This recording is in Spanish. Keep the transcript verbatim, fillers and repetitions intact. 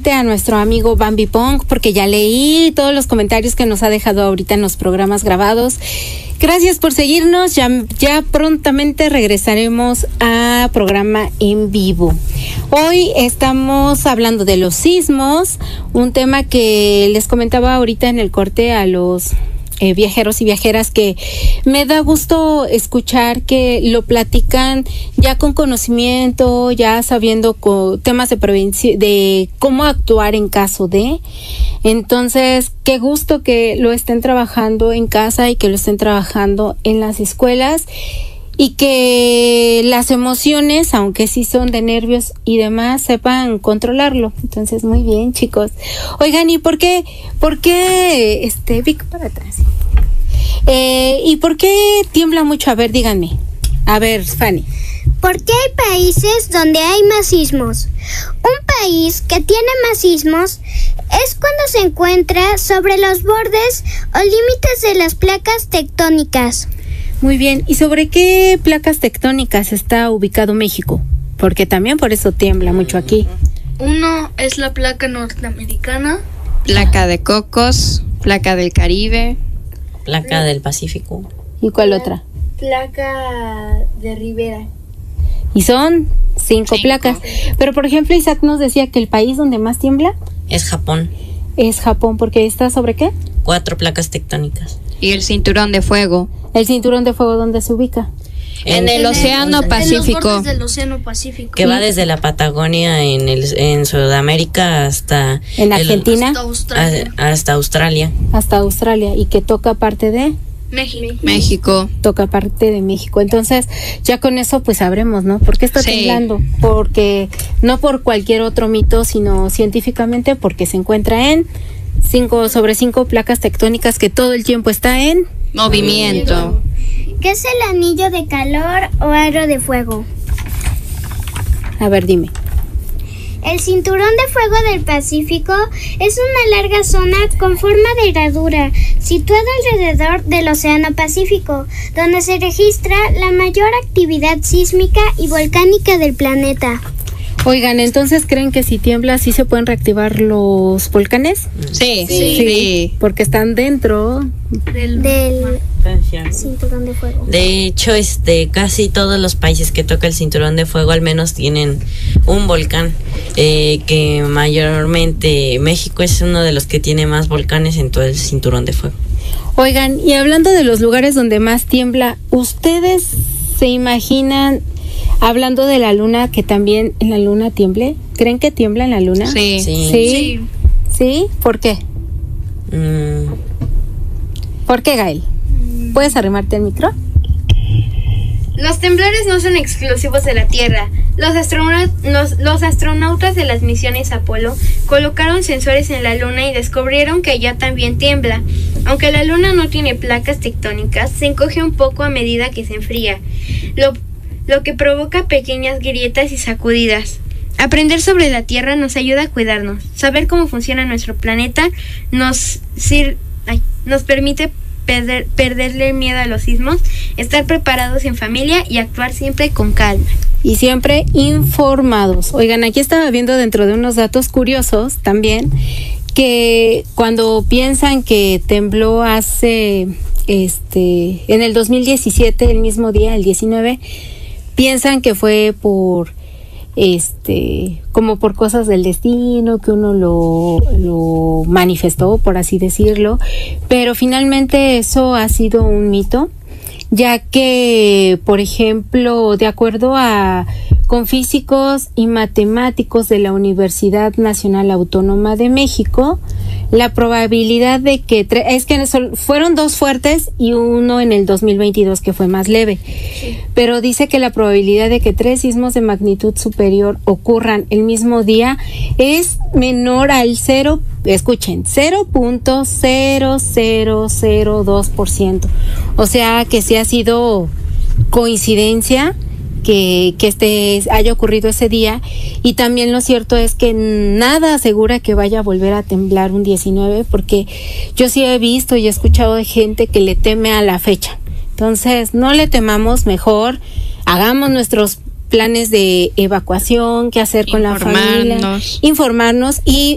nuevamente a nuestro amigo Bambi Pong, porque ya leí todos los comentarios que nos ha dejado ahorita en los programas grabados. Gracias por seguirnos, ya, ya prontamente regresaremos a programa en vivo. Hoy estamos hablando de los sismos, un tema que les comentaba ahorita en el corte a los Eh, viajeros y viajeras, que me da gusto escuchar que lo platican ya con conocimiento, ya sabiendo co- temas de prevención, de cómo actuar en caso de. Entonces, qué gusto que lo estén trabajando en casa y que lo estén trabajando en las escuelas, y que las emociones, aunque sí son de nervios y demás, sepan controlarlo. Entonces, muy bien, chicos. Oigan, ¿y por qué, por qué, este, Vic, para atrás? Eh, ¿y por qué tiembla mucho? A ver, díganme. A ver, Fanny. Porque hay países donde hay más sismos. Un país que tiene más sismos es cuando se encuentra sobre los bordes o límites de las placas tectónicas. Muy bien. ¿Y sobre qué placas tectónicas está ubicado México? Porque también por eso tiembla mucho aquí. Uno es la placa norteamericana. Placa de Cocos, placa del Caribe. Placa del Pacífico. ¿Y cuál otra? Placa de Rivera. Y son cinco, Cinco. placas. Pero, por ejemplo, Isaac nos decía que el país donde más tiembla Es Japón. es Japón, porque está sobre ¿qué? Cuatro placas tectónicas. Y el cinturón de fuego. El cinturón de fuego, ¿dónde se ubica? En el Océano En Pacífico. los bordes del Océano Pacífico. Que va desde la Patagonia en el en Sudamérica hasta En el- Argentina Hasta Australia. a- hasta Australia. hasta Australia, y que toca parte de México. México. toca parte de México. Entonces, ya con eso pues sabremos, ¿no? ¿Por qué está Sí. temblando? Porque no por cualquier otro mito, sino científicamente, porque se encuentra en cinco sobre cinco placas tectónicas que todo el tiempo está en. Movimiento. ¿Qué es el anillo de calor o aro de fuego? A ver, dime. El cinturón de fuego del Pacífico es una larga zona con forma de herradura situada alrededor del Océano Pacífico, donde se registra la mayor actividad sísmica y volcánica del planeta. Oigan, entonces, ¿creen que si tiembla sí se pueden reactivar los volcanes? Sí, Sí. sí. Porque están dentro. Del, Del cinturón de fuego. De hecho, este casi todos los países que toca el cinturón de fuego al menos tienen un volcán, eh, que mayormente México es uno de los que tiene más volcanes en todo el cinturón de fuego. Oigan, y hablando de los lugares donde más tiembla, ¿ustedes se imaginan, hablando de la luna, que también en la luna tiemble? ¿Creen que tiembla en la luna? Sí. Sí. ¿Sí? Sí. ¿Sí? ¿Por qué? Mm, ¿Por qué, Gael? ¿Puedes arrimarte el micro? Los temblores no son exclusivos de la Tierra. Los, astronaut- los, los astronautas de las misiones Apolo colocaron sensores en la Luna y descubrieron que allá también tiembla. Aunque la Luna no tiene placas tectónicas, se encoge un poco a medida que se enfría, lo, lo que provoca pequeñas grietas y sacudidas. Aprender sobre la Tierra nos ayuda a cuidarnos. Saber cómo funciona nuestro planeta nos, sir- ay, nos permite perder, perderle el miedo a los sismos, estar preparados en familia y actuar siempre con calma. Y siempre informados. Oigan, aquí estaba viendo dentro de unos datos curiosos también, que cuando piensan que tembló hace, este, en el dos mil diecisiete, el mismo día, el diecinueve, piensan que fue por, este, como por cosas del destino, que uno lo, lo manifestó, por así decirlo, pero finalmente eso ha sido un mito, ya que, por ejemplo, de acuerdo a con físicos y matemáticos de la Universidad Nacional Autónoma de México, la probabilidad de que tre- es que sol- fueron dos fuertes y uno en el dos mil veintidós que fue más leve, sí. Pero dice que la probabilidad de que tres sismos de magnitud superior ocurran el mismo día es menor al cero, escuchen, cero punto cero cero cero dos por ciento. O sea que sí ha sido coincidencia que, que este haya ocurrido ese día, y también lo cierto es que nada asegura que vaya a volver a temblar un diecinueve, porque yo sí he visto y he escuchado de gente que le teme a la fecha. Entonces no le temamos, mejor hagamos nuestros planes de evacuación, qué hacer con la familia, informarnos y